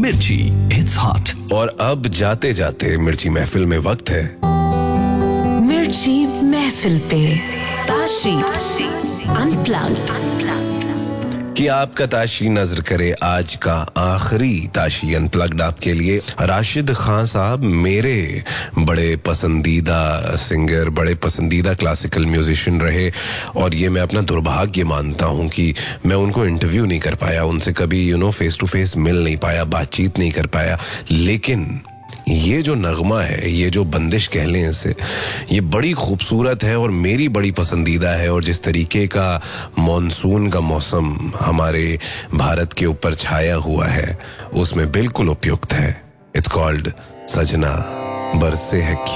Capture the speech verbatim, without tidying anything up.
मिर्ची, it's hot. और अब जाते जाते मिर्ची महफिल में वक्त है मिर्ची महफिल पे ताशी अनप्लग्ड। कि आपका ताशी नजर करे आज का आखिरी ताशी अनप्लग्ड आपके लिए। राशिद खान साहब मेरे बड़े पसंदीदा सिंगर, बड़े पसंदीदा क्लासिकल म्यूजिशियन रहे और ये मैं अपना दुर्भाग्य मानता हूँ कि मैं उनको इंटरव्यू नहीं कर पाया, उनसे कभी you know face to face मिल नहीं पाया, बातचीत नहीं कर पाया। लेकिन ये जो नगमा है, ये जो बंदिश कह लें इसे, ये बड़ी खूबसूरत है और मेरी बड़ी पसंदीदा है। और जिस तरीके का मॉनसून का मौसम हमारे भारत के ऊपर छाया हुआ है उसमें बिल्कुल उपयुक्त है। इट्स कॉल्ड सजना बरसे है।